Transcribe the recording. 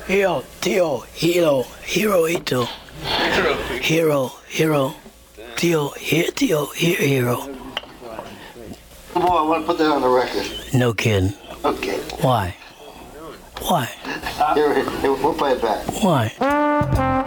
Hero, Tio, Hero, Hero. Tio, Hero. Boy, I want to put that on the record. No kidding. Okay. Why? Here, we'll play it back. Why?